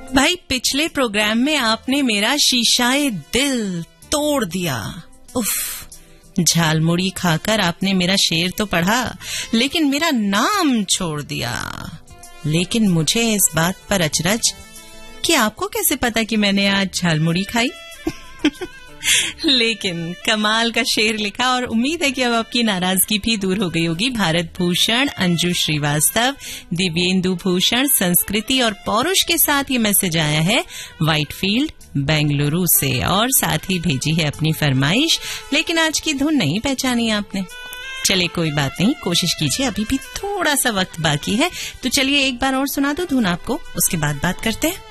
भाई पिछले प्रोग्राम में आपने मेरा शीशाए दिल तोड़ दिया। उफ, झालमुड़ी खाकर आपने मेरा शेर तो पढ़ा, लेकिन मेरा नाम छोड़ दिया। लेकिन मुझे इस बात पर अचरज कि आपको कैसे पता कि मैंने आज झालमुड़ी खाई। लेकिन कमाल का शेर लिखा और उम्मीद है कि अब आपकी नाराजगी भी दूर हो गई होगी। भारत भूषण, अंजू श्रीवास्तव, दिव्येंदु भूषण, संस्कृति और पौरुष के साथ ये मैसेज आया है व्हाइटफील्ड बेंगलुरु से, और साथ ही भेजी है अपनी फरमाइश। लेकिन आज की धुन नहीं पहचानी आपने। चले कोई बात नहीं, कोशिश कीजिए, अभी भी थोड़ा सा वक्त बाकी है। तो चलिए एक बार और सुना दो धुन आपको, उसके बाद बात करते हैं।